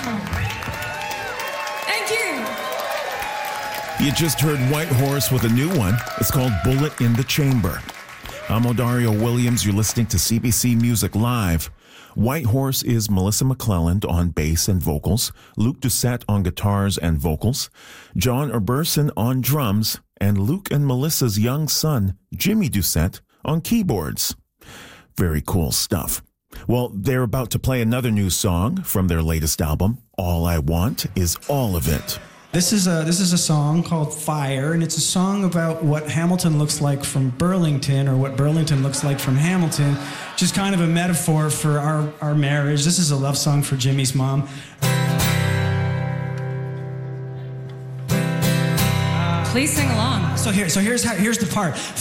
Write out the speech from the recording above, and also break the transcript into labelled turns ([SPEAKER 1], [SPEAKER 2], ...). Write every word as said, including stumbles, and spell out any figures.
[SPEAKER 1] Thank you.
[SPEAKER 2] You just heard White Horse with a new one. It's called Bullet in the Chamber. I'm Odario Williams. You're listening to C B C Music Live. White Horse is Melissa McClelland on bass and vocals, Luke Doucette on guitars and vocals, John Urberson on drums, and Luke and Melissa's young son, Jimmy Doucette, on keyboards. Very cool stuff. Well, they're about to play another new song from their latest album, All I Want Is All of It.
[SPEAKER 3] This is a this is a song called Fire, and it's a song about what Hamilton looks like from Burlington, or what Burlington looks like from Hamilton. Just kind of a metaphor for our, our marriage. This is a love song for Jimmy's mom.
[SPEAKER 1] Please sing along.
[SPEAKER 3] So here, so here's how, here's the part.